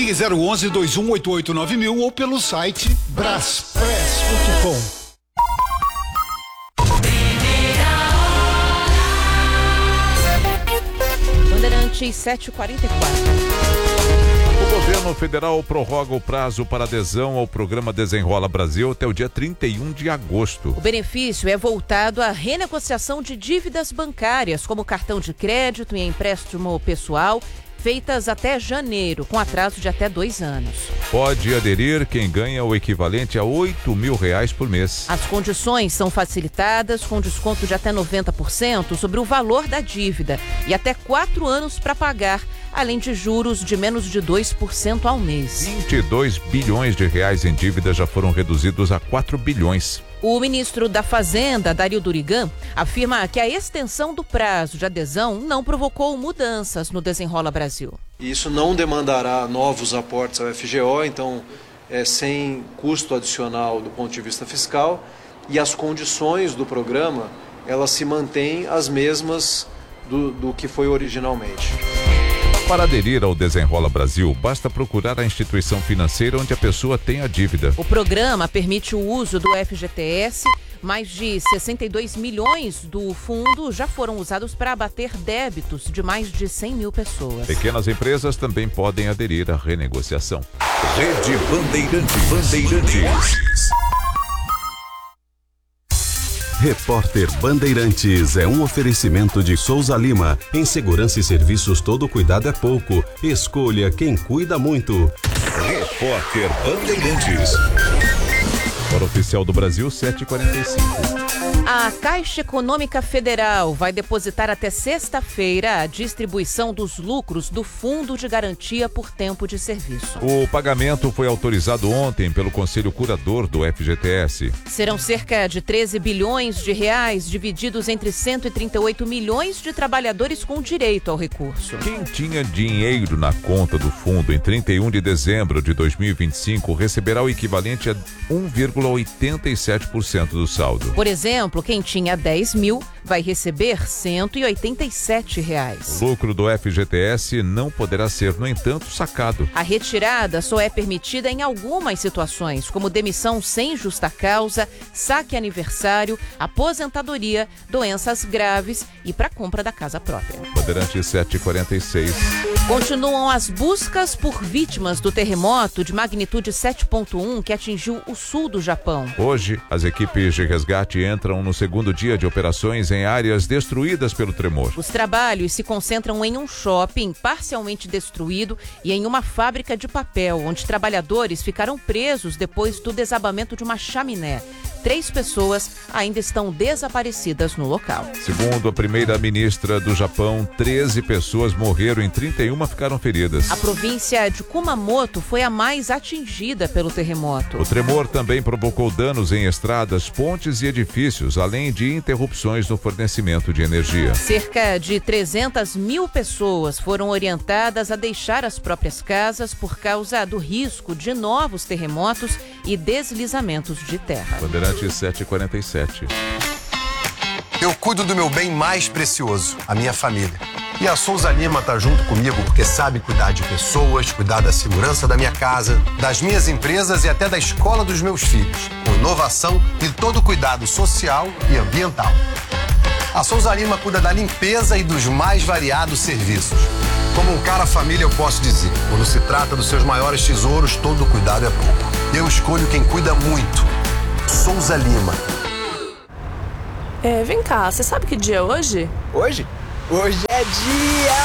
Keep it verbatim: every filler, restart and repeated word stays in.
Ligue zero onze, dois um oito oito nove mil ou pelo site braspress ponto com. Bandeirantes sete e quarenta e quatro. O governo federal prorroga o prazo para adesão ao programa Desenrola Brasil até o dia trinta e um de agosto. O benefício é voltado à renegociação de dívidas bancárias, como cartão de crédito e empréstimo pessoal, feitas até janeiro, com atraso de até dois anos. Pode aderir quem ganha o equivalente a oito mil reais por mês. As condições são facilitadas com desconto de até noventa por cento sobre o valor da dívida e até quatro anos para pagar, além de juros de menos de dois por cento ao mês. vinte e dois bilhões de reais em dívida já foram reduzidos a quatro bilhões. O ministro da Fazenda, Dario Durigan, afirma que a extensão do prazo de adesão não provocou mudanças no Desenrola Brasil. Isso não demandará novos aportes ao F G O, então é sem custo adicional do ponto de vista fiscal, e as condições do programa, elas se mantêm as mesmas do, do que foi originalmente. Para aderir ao Desenrola Brasil, basta procurar a instituição financeira onde a pessoa tem a dívida. O programa permite o uso do F G T S. Mais de sessenta e dois milhões do fundo já foram usados para abater débitos de mais de cem mil pessoas. Pequenas empresas também podem aderir à renegociação. Rede Bandeirantes. Bandeirantes. Repórter Bandeirantes é um oferecimento de Souza Lima. Em segurança e serviços, todo cuidado é pouco. Escolha quem cuida muito. Repórter Bandeirantes. Hora oficial do Brasil, sete e quarenta e cinco. A Caixa Econômica Federal vai depositar até sexta-feira a distribuição dos lucros do Fundo de Garantia por Tempo de Serviço. O pagamento foi autorizado ontem pelo Conselho Curador do F G T S. Serão cerca de treze bilhões de reais divididos entre cento e trinta e oito milhões de trabalhadores com direito ao recurso. Quem tinha dinheiro na conta do fundo em trinta e um de dezembro de dois mil e vinte e cinco receberá o equivalente a um vírgula oitenta e sete por cento do saldo. Por exemplo, quem tinha dez mil vai receber cento e oitenta e sete reais. O lucro do F G T S não poderá ser, no entanto, sacado. A retirada só é permitida em algumas situações, como demissão sem justa causa, saque aniversário, aposentadoria, doenças graves e para compra da casa própria. Bandeirantes sete e quarenta e seis. Continuam as buscas por vítimas do terremoto de magnitude sete ponto um que atingiu o sul do Japão. Hoje, as equipes de resgate entram no segundo dia de operações em áreas destruídas pelo tremor. Os trabalhos se concentram em um shopping parcialmente destruído e em uma fábrica de papel, onde trabalhadores ficaram presos depois do desabamento de uma chaminé. Três pessoas ainda estão desaparecidas no local. Segundo a primeira-ministra do Japão, treze pessoas morreram e trinta e uma ficaram feridas. A província de Kumamoto foi a mais atingida pelo terremoto. O tremor também provocou danos em estradas, pontes e edifícios, além de interrupções no fornecimento de energia. Cerca de trezentas mil pessoas foram orientadas a deixar as próprias casas por causa do risco de novos terremotos e deslizamentos de terra. Bandeirantes sete e quarenta e sete. Eu cuido do meu bem mais precioso, a minha família. E a Souza Lima tá junto comigo porque sabe cuidar de pessoas, cuidar da segurança da minha casa, das minhas empresas e até da escola dos meus filhos, com inovação e todo cuidado social e ambiental. A Souza Lima cuida da limpeza e dos mais variados serviços. Como um cara família, eu posso dizer, quando se trata dos seus maiores tesouros, todo cuidado é pouco. Eu escolho quem cuida muito. Souza Lima. É, vem cá, você sabe que dia é hoje? Hoje? Hoje é dia